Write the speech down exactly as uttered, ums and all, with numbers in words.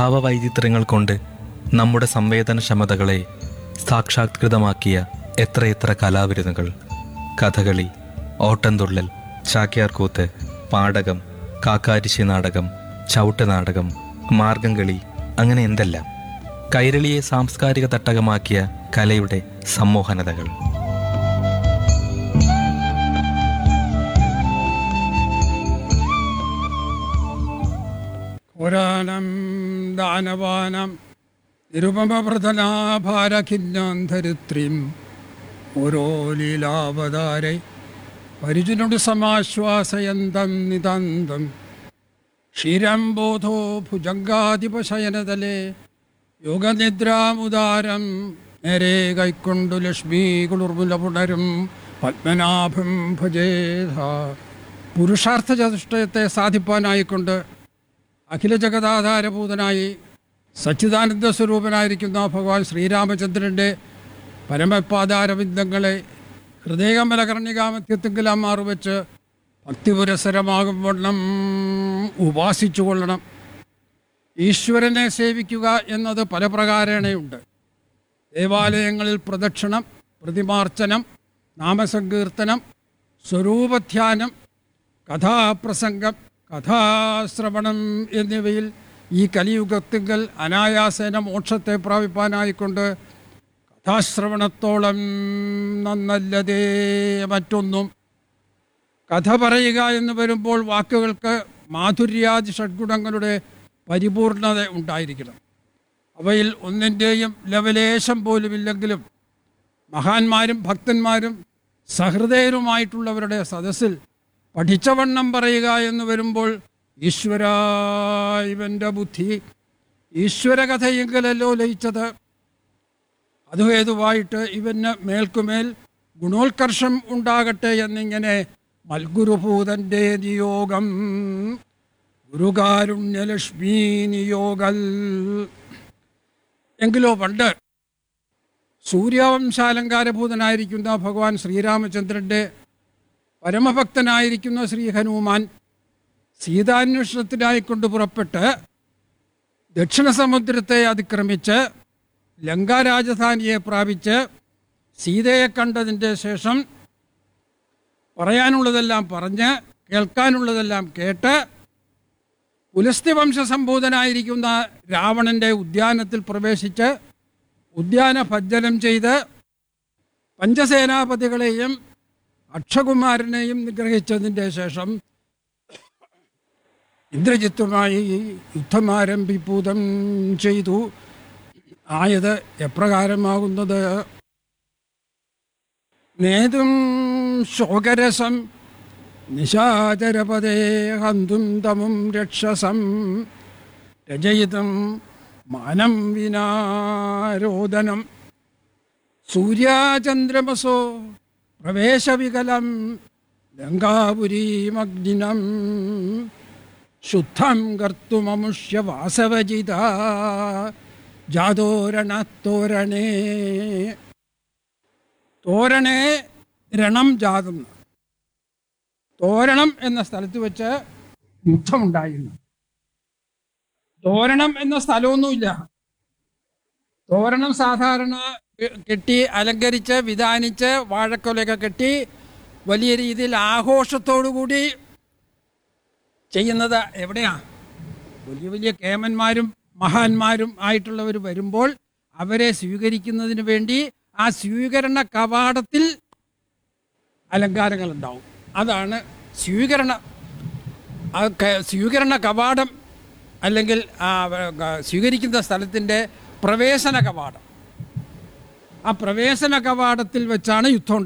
ഭാവവൈചിത്ര്യങ്ങൾ കൊണ്ട് നമ്മുടെ സംവേദനക്ഷമതകളെ സാക്ഷാത്കൃതമാക്കിയ എത്രയെത്ര കലാവിരുന്നുകൾ. കഥകളി, ഓട്ടംതുള്ളൽ, ചാക്യാർകൂത്ത്, പാടകം, കാക്കാരിശി നാടകം, ചവിട്ട് നാടകം, മാർഗംകളി, അങ്ങനെ എന്തെല്ലാം. കൈരളിയെ സാംസ്കാരിക തട്ടകമാക്കിയ കലയുടെ സമ്മോഹനതകൾ. പുരാണം ദാനവാനം നിരുപമപ്രധനാഭാരഖിന്നാന്തരിത്രീം ഓരോ ലീലാവതാരെ പരിചുനുട് സമാശ്വാസയന്തം നിതാന്തം ക്ഷീരം ബോധോ ഭുജംഗാധിപശയനതലേ യോഗനിദ്രാമുദാരം നേരെ കൈക്കൊണ്ടു ലക്ഷ്മീ കുളിർമുല പുണരും പത്മനാഭം ഭജേധ. പുരുഷാർത്ഥ ചതുഷ്ടയത്തെ സാധിപ്പാനായിക്കൊണ്ട് അഖില ജഗദാധാരഭൂതനായി സച്ചിദാനന്ദ സ്വരൂപനായിരിക്കുന്ന ഭഗവാൻ ശ്രീരാമചന്ദ്രൻ്റെ പരമപാദാരവിന്ദങ്ങളെ ഹൃദയമലകർണികാമധ്യത്തെങ്കിലും മാറുവെച്ച് ഭക്തിപുരസരമാകും വണ്ണം ഉപാസിച്ചു കൊള്ളണം. ഈശ്വരനെ സേവിക്കുക എന്നത് പല പ്രകാരേണയുണ്ട്. ദേവാലയങ്ങളിൽ പ്രദക്ഷിണം, പ്രതിമാർച്ചനം, നാമസങ്കീർത്തനം, സ്വരൂപധ്യാനം, കഥാപ്രസംഗം, കഥാശ്രവണം എന്നിവയിൽ ഈ കലിയുഗത്തിങ്കൽ അനായാസേന മോക്ഷത്തെ പ്രാപിപ്പാനായിക്കൊണ്ട് കഥാശ്രവണത്തോളം നന്നല്ലതേ മറ്റൊന്നും. കഥ പറയുക എന്ന് വരുമ്പോൾ വാക്കുകൾക്ക് മാധുര്യാദി ഷഡ്ഗുണങ്ങളുടെ പരിപൂർണത ഉണ്ടായിരിക്കണം. അവയിൽ ഒന്നിൻ്റെയും ലവലേശം പോലുമില്ലെങ്കിലും മഹാന്മാരും ഭക്തന്മാരും സഹൃദയരുമായിട്ടുള്ളവരുടെ സദസ്സിൽ പഠിച്ചവണ്ണം പറയുക എന്ന് വരുമ്പോൾ ഈശ്വര ഇവൻ്റെ ബുദ്ധി ഈശ്വരകഥയെങ്കിലല്ലോ ലയിച്ചത്. അതു ഹേതുവായിട്ട് ഇവന് മേൽക്കുമേൽ ഗുണോത്കർഷം ഉണ്ടാകട്ടെ എന്നിങ്ങനെ മൽഗുരുഭൂതൻ്റെ നിയോഗം ഗുരുകാരുണ്യലക്ഷ്മീ നിയോഗൽ. എങ്കിലോ പണ്ട് സൂര്യവംശാലങ്കാരഭൂതനായിരിക്കുന്ന ഭഗവാൻ ശ്രീരാമചന്ദ്രൻ്റെ പരമഭക്തനായിരിക്കുന്ന ശ്രീ ഹനുമാൻ സീതാന്വേഷണത്തിനായിക്കൊണ്ട് പുറപ്പെട്ട് ദക്ഷിണ സമുദ്രത്തെ അതിക്രമിച്ച് ലങ്കാരാജധാനിയെ പ്രാപിച്ച് സീതയെ കണ്ടതിൻ്റെ ശേഷം പറയാനുള്ളതെല്ലാം പറഞ്ഞ് കേൾക്കാനുള്ളതെല്ലാം കേട്ട് പുലസ്ത്യവംശസംഭൂതനായിരിക്കുന്ന രാവണൻ്റെ ഉദ്യാനത്തിൽ പ്രവേശിച്ച് ഉദ്യാന ഭഞ്ജനം ചെയ്ത് പഞ്ചസേനാപതികളെയും അക്ഷകുമാരനെയും നിഗ്രഹിച്ചതിൻ്റെ ശേഷം ഇന്ദ്രജിത്തുമായി യുദ്ധമാരംഭിപ്പൂതം ചെയ്തു. ആയത് എപ്രകാരമാകുന്നത്: നേതും ശോകരസം നിശാചരപദേ ഹന്തും തമും രക്ഷസം രചയിതും മാനം വിനാരോദനം സൂര്യാചന്ദ്രമസോ പ്രവേശവികലം ലങ്കാപുരീമഗ്നിനം ശുദ്ധം കർത്തുമമുഷ്യ വാസവജിത ജാതോരണത്തോരണേ. തോരണേ രണം ജാതം. തോരണം എന്ന സ്ഥലത്ത് വെച്ച് യുദ്ധമുണ്ടായിരുന്നു. തോരണം എന്ന സ്ഥലമൊന്നുമില്ല. തോരണം സാധാരണ കെട്ടി അലങ്കരിച്ച് വിധാനിച്ച് വാഴക്കൊലയൊക്കെ കെട്ടി വലിയ രീതിയിൽ ആഘോഷത്തോടു കൂടി ചെയ്യുന്നത് എവിടെയാണ്? വലിയ വലിയ കേമന്മാരും മഹാന്മാരും ആയിട്ടുള്ളവർ വരുമ്പോൾ അവരെ സ്വീകരിക്കുന്നതിന് വേണ്ടി ആ സ്വീകരണ കവാടത്തിൽ അലങ്കാരങ്ങൾ ഉണ്ടാവും. അതാണ് സ്വീകരണ സ്വീകരണ കവാടം, അല്ലെങ്കിൽ സ്വീകരിക്കുന്ന സ്ഥലത്തിൻ്റെ പ്രവേശന കവാടം. ആ പ്രവേശന കവാടത്തിൽ വെച്ചാണ് യുദ്ധം